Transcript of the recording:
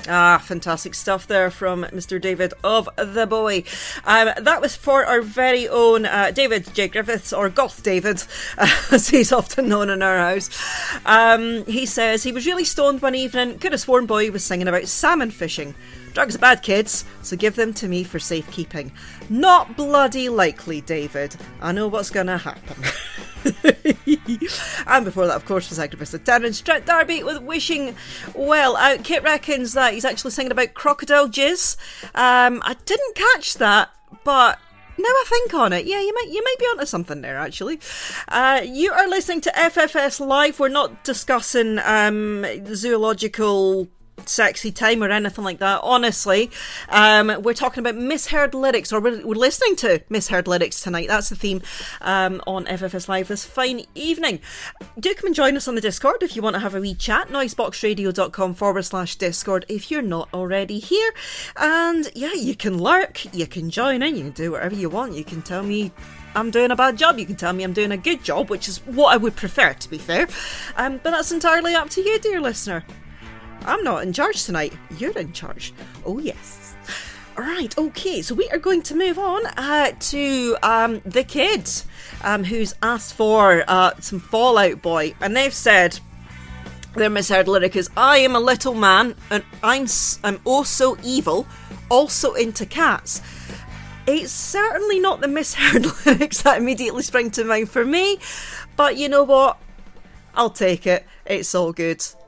Fantastic stuff there from Mr. David of The Boy. That was for our very own David J. Griffiths, or Goth David, as he's often known in our house. He says he was really stoned one evening, could have sworn Boy was singing about salmon fishing. Drugs are bad, kids, so give them to me for safekeeping. Not bloody likely, David. I know what's going to happen. And before that, of course, was activist Terence Trent D'Arby with Wishing Well Out. Kit reckons that he's actually singing about crocodile jizz. I didn't catch that, but now I think on it, yeah, you might be onto something there, actually. You are listening to FFS Live. We're not discussing zoological sexy time or anything like that, honestly. We're talking about misheard lyrics, or we're listening to misheard lyrics tonight. That's the theme on FFS Live this fine evening. Do come and join us on the Discord if you want to have a wee chat. Noiseboxradio.com/Discord if you're not already here. And yeah, you can lurk, you can join in, you can do whatever you want. You can tell me I'm doing a bad job, you can tell me I'm doing a good job, which is what I would prefer, to be fair. But that's entirely up to you, dear listener. I'm not in charge tonight. You're in charge. Oh, yes. Right, okay. So we are going to move on to the kids who's asked for some Fall Out Boy. And they've said their misheard lyric is, I am a little man and I'm oh so evil, also into cats. It's certainly not the misheard lyrics that immediately spring to mind for me. But you know what? I'll take it. It's all good.